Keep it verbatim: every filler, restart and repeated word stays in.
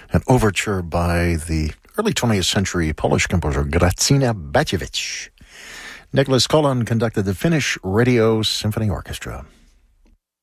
an overture by the early twentieth century Polish composer Grażyna Bacewicz. Nicholas Kolan conducted the Finnish Radio Symphony Orchestra.